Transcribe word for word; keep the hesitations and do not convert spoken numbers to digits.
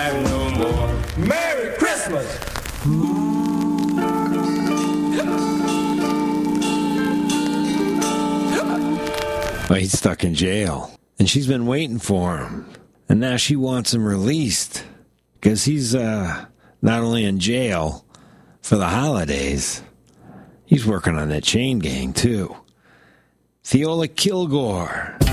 time no more. Merry Christmas! Well, he's stuck in jail, and she's been waiting for him. And now she wants him released, because he's uh, not only in jail for the holidays, he's working on that chain gang, too. Theola Kilgore.